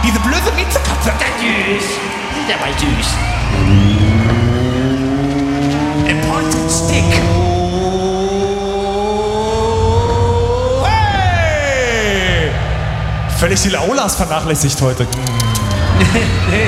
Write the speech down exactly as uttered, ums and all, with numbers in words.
Diese blöde Miezekatze. Der süß. Der war süß. A pointed stick. Hey! Völlig die Laulas vernachlässigt heute.